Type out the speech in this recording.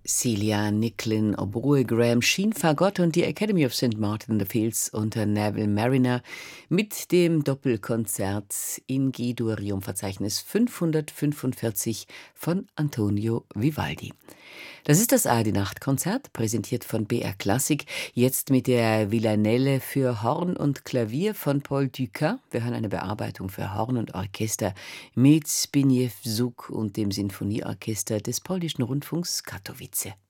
Celia Nicklin, Oboe, Graham Sheen, Fagott und die Academy of St. Martin in the Fields unter Neville Marriner mit dem Doppelkonzert in G-Dur-Ium Verzeichnis 545 von Antonio Vivaldi. Das ist das ARD-Nachtkonzert, präsentiert von BR Klassik, jetzt mit der Villanelle für Horn und Klavier von Paul Dukas. Wir hören eine Bearbeitung für Horn und Orchester mit Zbigniew Żuk und dem Sinfonieorchester des Polnischen Rundfunks Katowice.